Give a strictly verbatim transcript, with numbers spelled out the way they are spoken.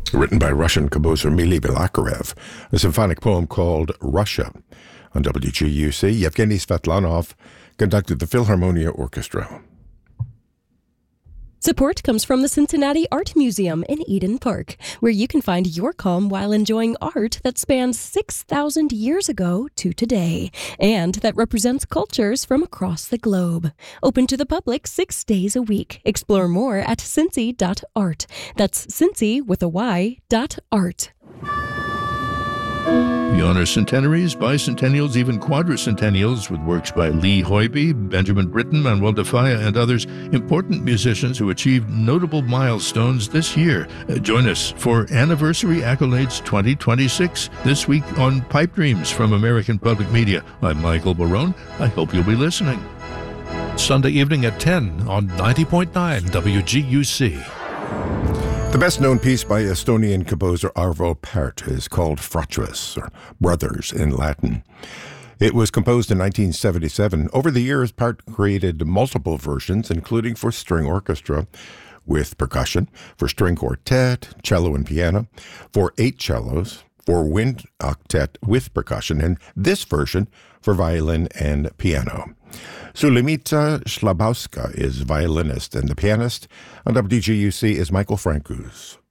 written by Russian composer Mily Balakirev, a symphonic poem called Russia. On W G U C, Yevgeny Svetlanov conducted the Philharmonia Orchestra. Support comes from the Cincinnati Art Museum in Eden Park, where you can find your calm while enjoying art that spans six thousand years ago to today, and that represents cultures from across the globe. Open to the public six days a week. Explore more at cincy dot art. That's Cincy with a Y dot art. We honor centenaries, bicentennials, even quadricentennials with works by Lee Hoybe, Benjamin Britten, Manuel de Falla, and others, important musicians who achieved notable milestones this year. Uh, join us for Anniversary Accolades twenty twenty-six this week on Pipe Dreams from American Public Media. I'm Michael Barone. I hope you'll be listening. Sunday evening at ten on ninety point nine W G U C. The best-known piece by Estonian composer Arvo Pärt is called Fratres, or Brothers in Latin. It was composed in nineteen seventy-seven. Over the years, Pärt created multiple versions, including for string orchestra with percussion, for string quartet, cello and piano, for eight cellos, for wind octet with percussion, and this version for violin and piano. Sulimita Slabowska is violinist, and the pianist on W G U C is Michael Frankus.